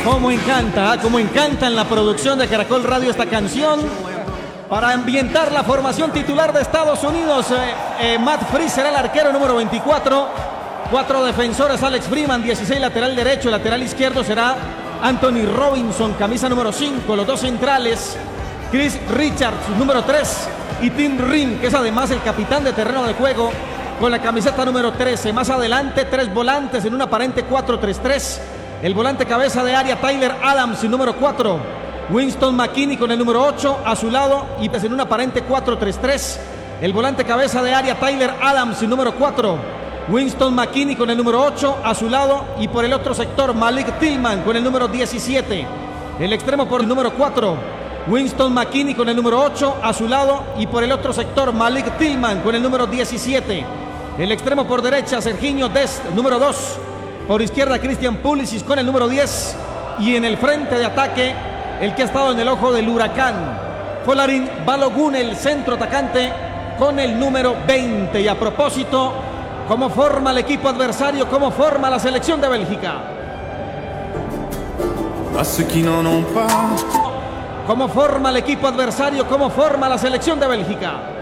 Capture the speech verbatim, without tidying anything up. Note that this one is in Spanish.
Como encanta, ¿eh? Como encanta en la producción de Caracol Radio esta canción para ambientar la formación titular de Estados Unidos. Eh, eh, Matt Freese será el arquero número veinticuatro. Cuatro defensores: Alex Freeman, dieciséis, lateral derecho. El lateral izquierdo será Anthony Robinson, camisa número cinco. Los dos centrales: Chris Richards, número tres, y Tim Rim, que es además el capitán de terreno de juego, con la camiseta número trece. Más adelante, tres volantes en un aparente cuatro tres tres. El volante cabeza de área, Tyler Adams, número cuatro. Winston McKinney con el número ocho a su lado y en un aparente cuatro tres tres. El volante cabeza de área, Tyler Adams, número cuatro. Winston McKinney con el número ocho a su lado y por el otro sector Malik Tillman con el número diecisiete. El extremo por el número cuatro. Winston McKinney con el número ocho a su lado y por el otro sector Malik Tillman con el número diecisiete. El extremo por derecha, Serginho Dest, número dos. Por izquierda, Christian Pulisic con el número diez. Y en el frente de ataque, el que ha estado en el ojo del huracán, Folarin Balogun, el centro atacante, con el número veinte. Y a propósito, ¿cómo forma el equipo adversario? ¿Cómo forma la selección de Bélgica? ¿Cómo forma el equipo adversario? ¿Cómo forma la selección de Bélgica?